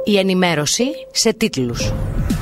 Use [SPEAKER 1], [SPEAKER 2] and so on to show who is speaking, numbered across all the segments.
[SPEAKER 1] Η ενημέρωση σε τίτλους.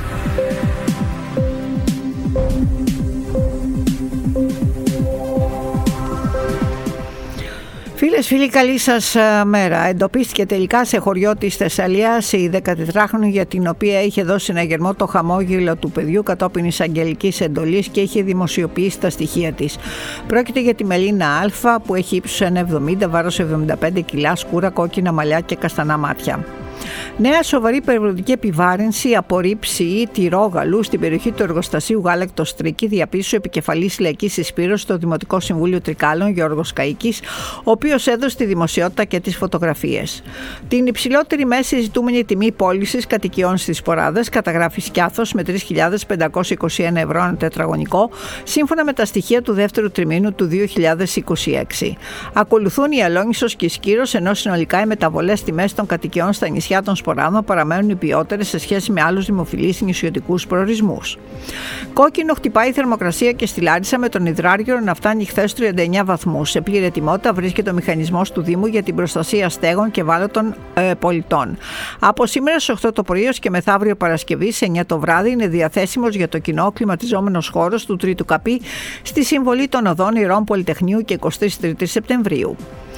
[SPEAKER 2] Φίλες, φίλοι, καλή σας μέρα. Εντοπίστηκε τελικά σε χωριό της Θεσσαλίας η 14χρονη για την οποία είχε δώσει συναγερμό το χαμόγελο του παιδιού κατόπιν εισαγγελικής εντολής και είχε δημοσιοποιήσει τα στοιχεία της. Πρόκειται για τη Μελίνα Α, που έχει ύψος 1,70, βάρος 75 κιλά, σκούρα, κόκκινα μαλλιά και καστανά μάτια. Νέα σοβαρή περιβαλλοντική επιβάρυνση από ρήψη ή τυρόγαλου στην περιοχή του εργοστασίου Γάλακτος Τρίκη, διαπίστωσε ο επικεφαλής Λαϊκής Εισπύρωσης στο Δημοτικό Συμβούλιο Τρικάλων, Γιώργος Καΐκης, ο οποίος έδωσε τη δημοσιότητα και τις φωτογραφίες. Την υψηλότερη μέση ζητούμενη τιμή πώλησης κατοικιών στις Ποράδες καταγράφει Σκιάθος με 3.521 ευρώ ανά τετραγωνικό, σύμφωνα με τα στοιχεία του δεύτερου τριμήνου του 2026. Ακολουθούν η Αλόνησος και η Σκύρος, ενώ συνολικά οι μεταβολές τιμές των κατοικιών στα νησιά των Σποράδων παραμένουν υπιότερες σε σχέση με άλλους δημοφιλείς νησιωτικούς προορισμούς. Κόκκινο χτυπάει η θερμοκρασία και στη Λάρισα, με τον υδράργυρο να φτάνει χθες 39 βαθμούς. Σε πλήρη ετοιμότητα βρίσκεται ο μηχανισμός του Δήμου για την προστασία στέγων και ευάλωτων πολιτών. Από σήμερα στις 8 το πρωί έως και μεθαύριο Παρασκευή σε 9 το βράδυ είναι διαθέσιμος για το κοινό κλιματιζόμενος χώρος του Τρίτου Καπί στη συμβολή των οδών Ηρών Πολυτεχνείου και 23 Σεπτεμβρίου.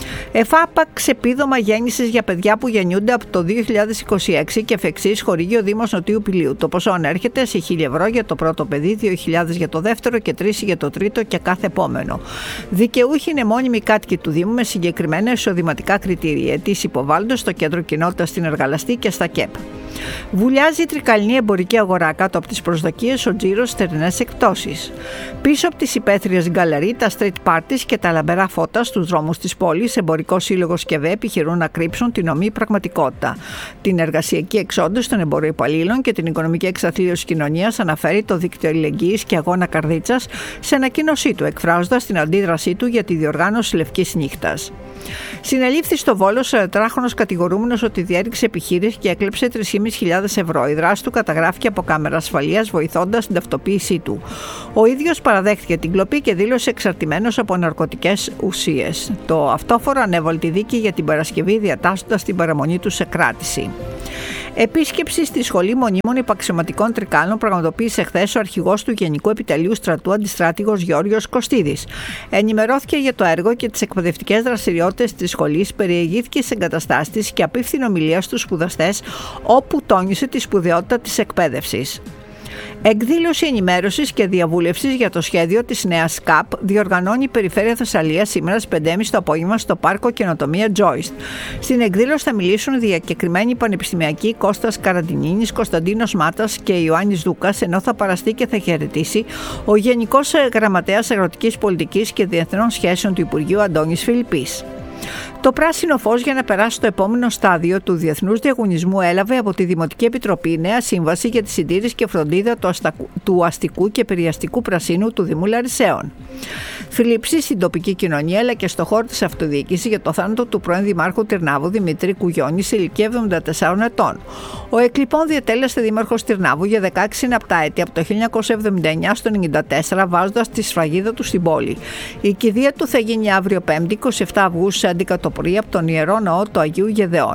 [SPEAKER 2] Εφάπαξ επίδομα γέννησης για παιδιά που γεννιούνται από το 2026 και εφ' εξής χορηγεί ο Δήμος Νοτιού Πηλίου. Το ποσό ανέρχεται σε 1.000 ευρώ για το πρώτο παιδί, 2.000 για το δεύτερο και 3 για το τρίτο και κάθε επόμενο. Δικαιούχοι είναι μόνιμοι κάτοικοι του Δήμου με συγκεκριμένα εισοδηματικά κριτήρια. Αιτήσεις υποβάλλονται στο Κέντρο Κοινότητας στην Εργαλαστή και στα ΚΕΠ. Βουλιάζει η τρικαλινή εμπορική αγορά, κάτω από τις προσδοκίες ο τζίρος στερνές εκπτώσεις. Πίσω από τις υπαίθριες γκαλερί, τα street parties και τα λαμπερά φώτα στους δρόμους της πόλης, Εμπορικός Σύλλογος και ΒΕ επιχειρούν να κρύψουν την ομή πραγματικότητα. Την εργασιακή εξόντωση των εμποροϊπαλλήλων και την οικονομική εξαθλίωση κοινωνίας αναφέρει το Δίκτυο Αλληλεγγύης και Αγώνα Καρδίτσας σε ανακοίνωσή του, εκφράζοντας την αντίδρασή του για τη διοργάνωση Λευκής Νύχτας. Συνελήφθη στο Βόλο 43χρονος κατηγορούμενος ότι διέριξε επιχείρηση και έκλεψε 3.500 ευρώ. Η δράση του καταγράφηκε από κάμερα ασφαλείας, βοηθώντας την ταυτοποίησή του. Ο ίδιος παραδέχτηκε την κλοπή και δήλωσε εξαρτημένος από ναρκωτικές ουσίες. Το αυτόφορο ανέβαλε τη δίκη για την Παρασκευή, διατάσσοντας την παραμονή του σε κράτηση. Επίσκεψη στη Σχολή Μονίμων Υπαξιωματικών Τρικάλων πραγματοποίησε χθες ο αρχηγός του Γενικού Επιτελείου Στρατού, αντιστράτηγος Γεώργιος Κωστίδης. Ενημερώθηκε για το έργο και τις εκπαιδευτικές δραστηριότητες της σχολής, περιηγήθηκε στις εγκαταστάσεις της και απίφθηνε ομιλία στους σπουδαστές, όπου τόνισε τη σπουδαιότητα της εκπαίδευσης. Εκδήλωση ενημέρωσης και διαβούλευσης για το σχέδιο της νέας ΚΑΠ διοργανώνει η Περιφέρεια Θεσσαλίας σήμερα στις 5.30 το απόγευμα στο Πάρκο Καινοτομία Joyce. Στην εκδήλωση θα μιλήσουν διακεκριμένοι πανεπιστημιακοί Κώστας Καραντινίνης, Κωνσταντίνος Μάτας και Ιωάννης Δούκας, ενώ θα παραστεί και θα χαιρετήσει ο Γενικός Γραμματέας Αγροτικής Πολιτικής και Διεθνών Σχέσεων του Υπουργείου Αντώνης Φιλιππής. Το πράσινο φως για να περάσει στο επόμενο στάδιο του διεθνούς διαγωνισμού έλαβε από τη Δημοτική Επιτροπή νέα σύμβαση για τη συντήρηση και φροντίδα του αστικού και περιαστικού πρασίνου του Δήμου Λαρισαίων. Θλίψη στην τοπική κοινωνία αλλά και στο χώρο της αυτοδιοίκησης για το θάνατο του πρώην Δημάρχου Τυρνάβου Δημητρή Κουγιώνη σε ηλικία 74 ετών. Ο εκλειπών διετέλεσε δήμαρχος Τυρνάβου για 16 συναπτά έτη από το 1979 στο 1994, βάζοντας τη σφραγίδα του στην πόλη. Η κηδεία του θα γίνει αύριο 5η 27 Αυγούστου σε αντικατοπορία από τον Ιερό Ναό του Αγίου Γεδεών.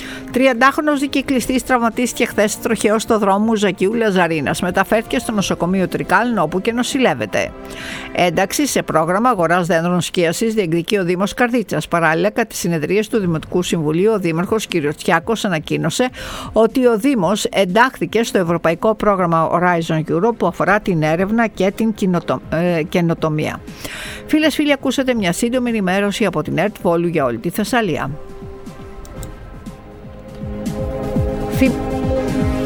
[SPEAKER 2] 30χρονος δικυκλιστής τραυματίστηκε χθες τροχαίος στο δρόμο Ζακίου Λαζαρίνας. Μεταφέρθηκε στο νοσοκομείο Τρικάλων, όπου και νοσηλεύεται. Ένταξη σε πρόγραμμα αγοράς δέντρων σκίασης διεκδικεί ο Δήμος Καρδίτσας. Παράλληλα, κατά τις συνεδρίες του Δημοτικού Συμβουλίου, ο Δήμαρχος κ. Τσιάκος ανακοίνωσε ότι ο Δήμος εντάχθηκε στο ευρωπαϊκό πρόγραμμα Horizon Europe που αφορά την έρευνα και την καινοτομία. Φίλες, φίλοι, ακούσατε μια σύντομη ενημέρωση από την ΕΡΤ Βόλου για όλη τη Θεσσαλία.